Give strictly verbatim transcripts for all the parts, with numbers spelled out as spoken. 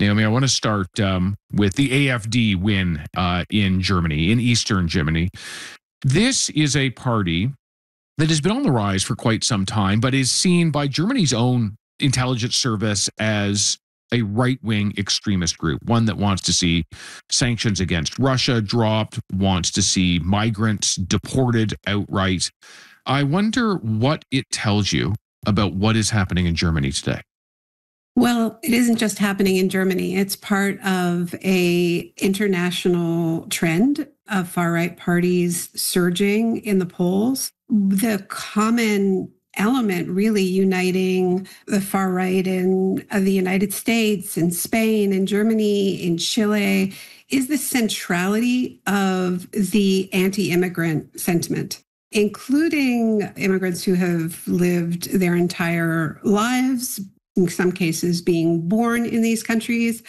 Naomi, I want to start um, with the A F D win uh, in Germany, in Eastern Germany. This is a party that has been on the rise for quite some time, but is seen by Germany's own intelligence service as a right-wing extremist group, one that wants to see sanctions against Russia dropped, wants to see migrants deported outright. I wonder what it tells you about what is happening in Germany today. Well, it isn't just happening in Germany. It's part of a international trend of far-right parties surging in the polls. The common element really uniting the far right in uh, the United States, in Spain, in Germany, in Chile, is the centrality of the anti-immigrant sentiment, including immigrants who have lived their entire lives, in some cases being born in these countries.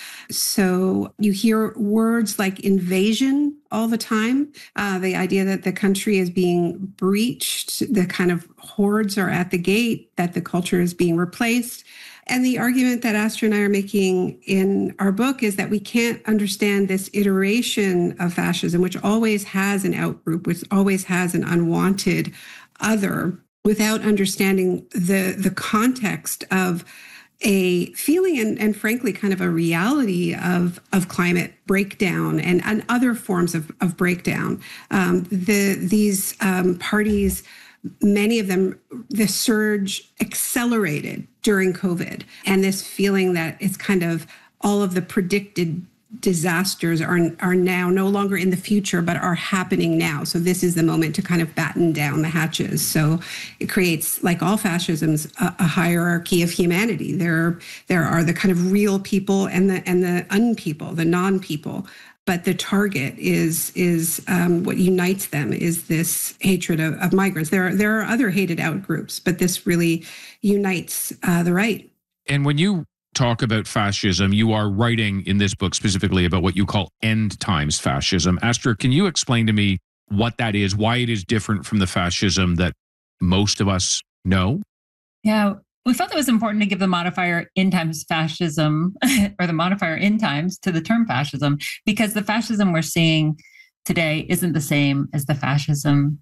So you hear words like invasion all the time, uh, the idea that the country is being breached, the kind of hordes are at the gate, that the culture is being replaced. And the argument that Astrid and I are making in our book is that we can't understand this iteration of fascism, which always has an outgroup, which always has an unwanted other, without understanding the, the context of a feeling and, and frankly, kind of a reality of, of climate breakdown and, and other forms of, of breakdown. Um, the, these um, parties, many of them, the surge accelerated during COVID. And this feeling that it's kind of all of the predicted disasters are are now no longer in the future, but are happening now. So this is the moment to kind of batten down the hatches. So it creates, like all fascisms, a, a hierarchy of humanity. There, there are the kind of real people and the and the unpeople, the non-people. But the target is is um, what unites them is this hatred of, of migrants. There are there are other hated out groups, but this really unites uh, the right. And when you talk about fascism, you are writing in this book specifically about what you call end times fascism. Astrid, can you explain to me what that is, why it is different from the fascism that most of us know? Yeah, we felt it was important to give the modifier end times fascism or the modifier end times to the term fascism, because the fascism we're seeing today isn't the same as the fascism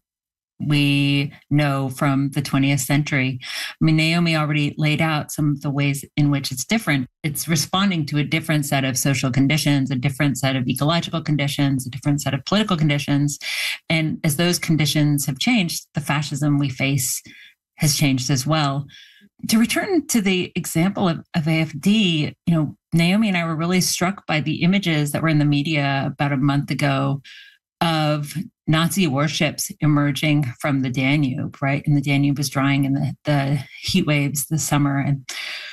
we know from the twentieth century. I mean, Naomi already laid out some of the ways in which it's different. It's responding to a different set of social conditions, a different set of ecological conditions, a different set of political conditions. And as those conditions have changed, the fascism we face has changed as well. To return to the example of, of A F D, you know, Naomi and I were really struck by the images that were in the media about a month ago of Nazi warships emerging from the Danube, right? And the Danube was drying in the, the heat waves this summer, and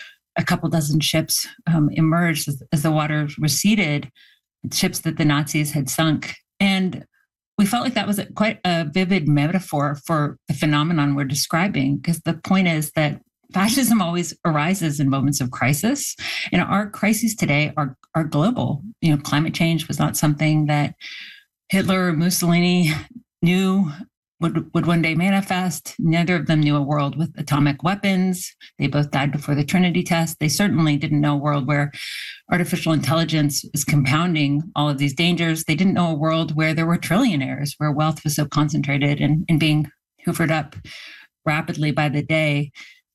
a couple dozen ships um, emerged as, as the water receded, ships that the Nazis had sunk. And we felt like that was a, quite a vivid metaphor for the phenomenon we're describing, because the point is that fascism always arises in moments of crisis. And our crises today are, are global. You know, climate change was not something that Hitler or Mussolini knew would, would one day manifest. Neither of them knew a world with atomic weapons. They both died before the Trinity test. They certainly didn't know a world where artificial intelligence is compounding all of these dangers. They didn't know a world where there were trillionaires, where wealth was so concentrated and, and being hoovered up rapidly by the day.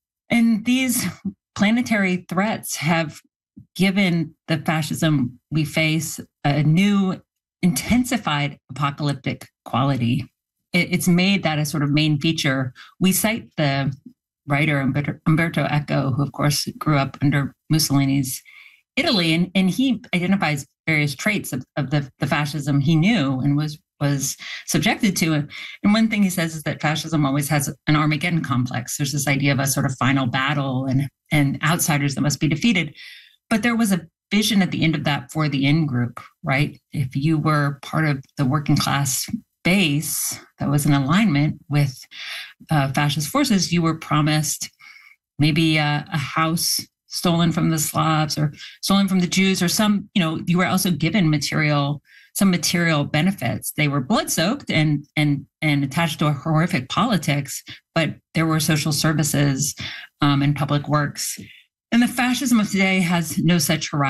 And these planetary threats have given the fascism we face a new intensified apocalyptic quality. It, it's made that a sort of main feature. We cite the writer Umberto, Umberto Eco, who of course grew up under Mussolini's Italy, and, and he identifies various traits of, of the, the fascism he knew and was was subjected to. And one thing he says is that fascism always has an Armageddon complex. There's this idea of a sort of final battle and, and outsiders that must be defeated. But there was a vision at the end of that for the in-group, right? If you were part of the working class base that was in alignment with uh, fascist forces, you were promised maybe a, a house stolen from the Slavs or stolen from the Jews, or some, you know, you were also given material, some material benefits. They were blood-soaked and and and attached to a horrific politics, but there were social services um, and public works. And the fascism of today has no such horizon.